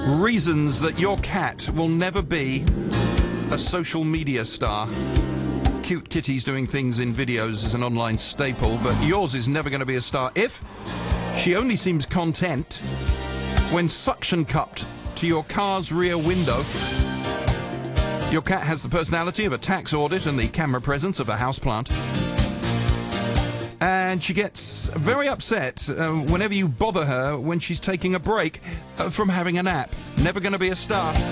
Reasons that your cat will never be a social media star. Cute kitties doing things in videos is an online staple, but yours is never going to be a star if she only seems content when suction cupped to your car's rear window. Your cat has the personality of a tax audit and the camera presence of a houseplant. And she gets very upset whenever you bother her when she's taking a break from having a nap. Never going to be a star.